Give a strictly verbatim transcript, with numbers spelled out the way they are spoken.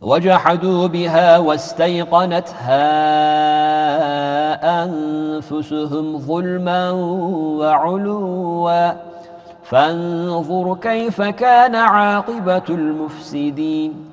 وجحدوا بها واستيقنتها أنفسهم ظلما وعلوا فانظر كيف كان عاقبة المفسدين